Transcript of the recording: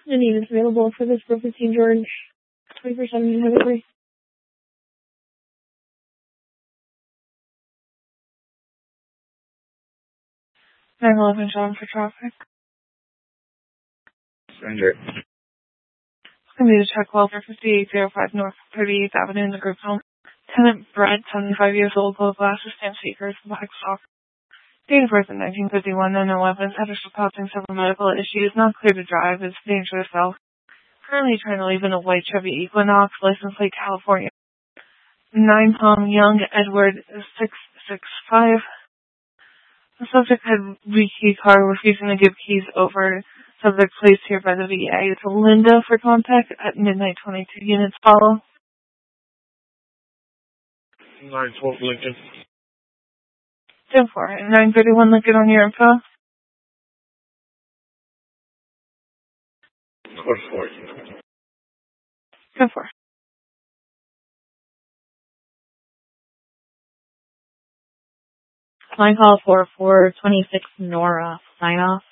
The need is available for this for 15 George, 24/7 delivery. 911 John for traffic. Surrender. It's going to be to check welfare 5805 North 38th Avenue in the group home. Tenant Brett, 75 years old, gold glasses, stamp speakers, black sock. Date of birth in 1951, 9/11, status of causing several medical issues, not clear to drive, is dangerous health. Currently trying to leave in a white Chevy Equinox, license plate California. 9 Palm Young, Edward 665. The subject had rekeyed car, refusing to give keys over. Subject placed here by the VA. It's Linda for contact at midnight 22 units follow. 912 Lincoln. 10-4. 931 Lincoln on your info. Code 4. 10-4. Line call for 426 Nora. Sign off.